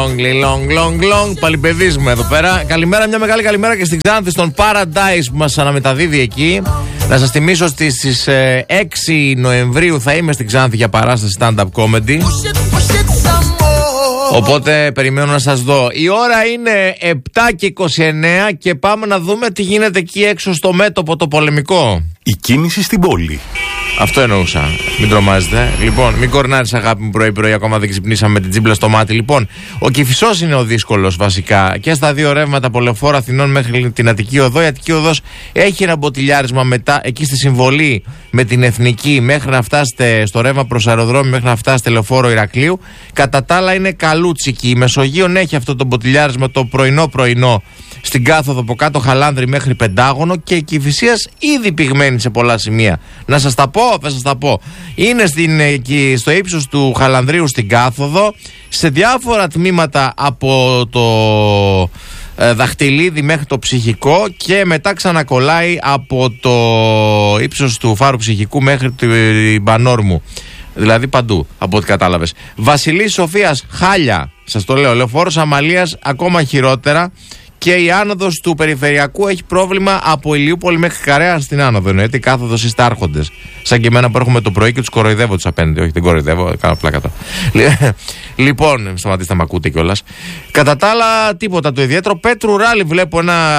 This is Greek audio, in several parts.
long. Παλιπαιδίζουμε εδώ πέρα. Καλημέρα, μια μεγάλη καλημέρα και στην Ξάνθη, στον Paradise που μας αναμεταδίδει εκεί. Να σας θυμίσω ότι στις 6 Νοεμβρίου θα είμαι στην Ξάνθη για παράσταση stand-up comedy. Οπότε περιμένω να σας δω. Η ώρα είναι 7:29 και πάμε να δούμε τι γίνεται εκεί έξω στο μέτωπο το πολεμικό. Η κίνηση στην πόλη. Αυτό εννοούσα. Μην τρομάζετε. Λοιπόν, μην κορνάρεις αγάπη μου πρωί-πρωί, ακόμα δεν ξυπνήσαμε με την τσίμπλα στο μάτι. Λοιπόν, ο Κηφισός είναι ο δύσκολος βασικά. Και στα δύο ρεύματα από Λεωφόρο Αθηνών μέχρι την Αττική Οδό. Η Αττική Οδός έχει ένα μποτιλιάρισμα μετά, εκεί στη συμβολή με την Εθνική, μέχρι να φτάσετε στο ρεύμα προς αεροδρόμιο, μέχρι να φτάσετε Λεωφόρο Ηρακλείου. Κατά τα άλλα είναι καλούτσικη. Η Μεσογείων έχει αυτό το μποτιλιάρισμα το πρωινό. Στην κάθοδο από κάτω Χαλάνδρη μέχρι Πεντάγωνο και η Κηφισίας ήδη πυγμένη σε πολλά σημεία. Να σας τα πω, θα σας τα πω. Είναι στο ύψος του Χαλανδρίου στην κάθοδο, σε διάφορα τμήματα από το Δαχτυλίδι μέχρι το Ψυχικό και μετά ξανακολλάει από το ύψος του Φάρου Ψυχικού μέχρι την Πανόρμου. Δηλαδή παντού, από ό,τι κατάλαβες. Βασιλής Σοφίας χάλια, σας το λέω. Λεωφόρος Αμαλίας ακόμα χειρότερα. Και η άνοδος του περιφερειακού έχει πρόβλημα από Ηλιούπολη μέχρι Καρέα στην άνοδο. Εννοείται η κάθοδος είστε άρχοντες. Σαν και εμένα που έρχομαι το πρωί και τους κοροϊδεύω τους απέναντι. Όχι, δεν κοροϊδεύω, κάνω πλάκα τώρα. Λοιπόν, σταματήστε να μ' ακούτε κιόλας. Κατά τα άλλα, τίποτα το ιδιαίτερο. Πέτρου Ράλι βλέπω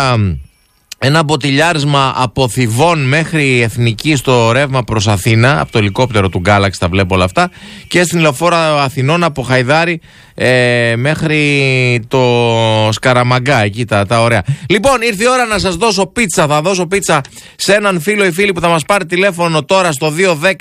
ένα μποτιλιάρισμα από Θηβών μέχρι Εθνική στο ρεύμα προς Αθήνα. Από το ελικόπτερο του Galaxy τα βλέπω όλα αυτά. Και στην Λεωφόρο Αθηνών από Χαϊδάρη μέχρι το Σκαραμαγκά. Εκεί τα ωραία. Λοιπόν, ήρθε η ώρα να σας δώσω πίτσα. Θα δώσω πίτσα σε έναν φίλο ή φίλη που θα μας πάρει τηλέφωνο τώρα στο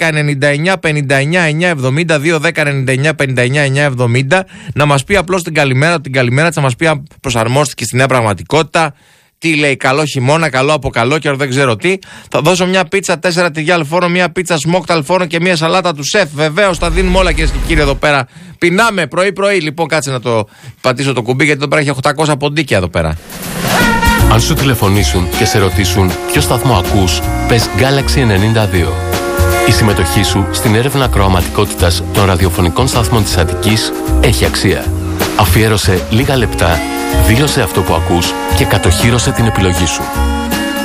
210-99-59-970. 210-99-59-970. Να μας πει απλώς την καλημέρα του, την καλημέρα της, να μας πει αν προσαρμόστηκε στη νέα πραγματικότητα. Τι λέει, καλό χειμώνα, καλό από καλό καιρό, δεν ξέρω τι. Θα δώσω μια πίτσα 4 τυριά αλφόρο, μια πίτσα σμόκτ αλφόρο και μια σαλάτα του σεφ. Βεβαίως τα δίνουμε όλα, κυρίες και κύριοι, εδώ πέρα. Πεινάμε πρωί-πρωί. Λοιπόν, κάτσε να το πατήσω το κουμπί, γιατί εδώ πέρα έχει 800 ποντίκια εδώ πέρα. Αν σου τηλεφωνήσουν και σε ρωτήσουν ποιο σταθμό ακούς, πες Galaxy 92. Η συμμετοχή σου στην έρευνα ακροαματικότητας των ραδιοφωνικών σταθμών της Αττικής έχει αξία. Αφιέρωσε λίγα λεπτά, δήλωσε αυτό που ακούς και κατοχύρωσε την επιλογή σου.